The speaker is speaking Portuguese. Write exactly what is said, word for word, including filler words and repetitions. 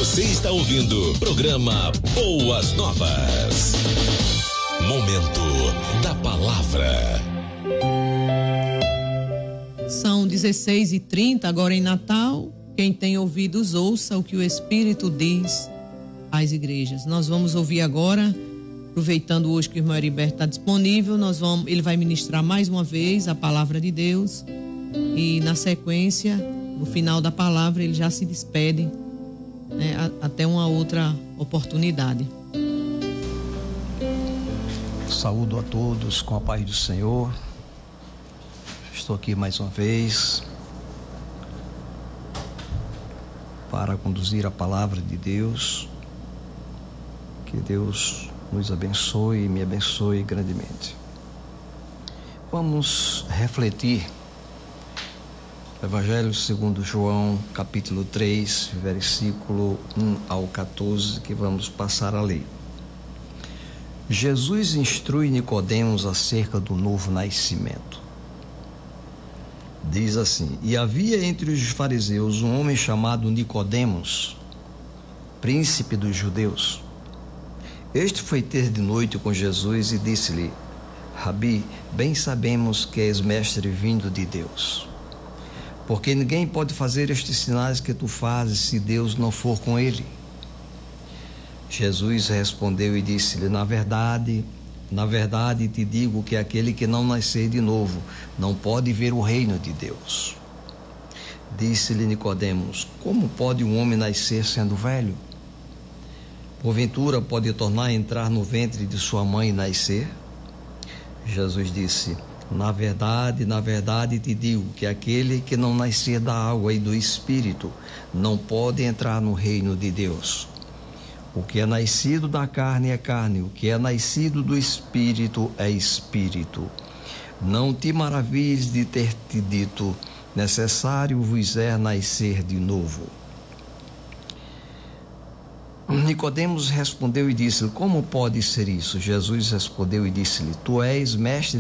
Você está ouvindo o programa Boas Novas. Momento da Palavra. São dezesseis e trinta, agora em Natal. Quem tem ouvidos, ouça o que o Espírito diz às igrejas. Nós vamos ouvir agora, aproveitando hoje que o irmão Heriberto está disponível, nós vamos, ele vai ministrar mais uma vez a palavra de Deus. E na sequência, no final da palavra, ele já se despede, né, a, até uma outra oportunidade. Saúdo a todos com a paz do Senhor. Estou aqui mais uma vez para conduzir a palavra de Deus. Que Deus nos abençoe e me abençoe grandemente. Vamos refletir o Evangelho segundo João, capítulo três, versículo um ao quatorze, que vamos passar a ler. Jesus instrui Nicodemos acerca do novo nascimento. Diz assim: e havia entre os fariseus um homem chamado Nicodemos, príncipe dos judeus. Este foi ter de noite com Jesus e disse-lhe: Rabi, bem sabemos que és mestre vindo de Deus, porque ninguém pode fazer estes sinais que tu fazes se Deus não for com ele. Jesus respondeu e disse-lhe: na verdade, na verdade te digo que aquele que não nascer de novo não pode ver o reino de Deus. Disse-lhe Nicodemos: como pode um homem nascer sendo velho? Porventura pode tornar a entrar no ventre de sua mãe e nascer? Jesus disse: na verdade, na verdade te digo que aquele que não nascer da água e do Espírito não pode entrar no reino de Deus. O que é nascido da carne é carne, o que é nascido do Espírito é Espírito. Não te maravilhes de ter te dito: necessário vos é nascer de novo. Nicodemos respondeu e disse: como pode ser isso? Jesus respondeu e disse-lhe: tu és mestre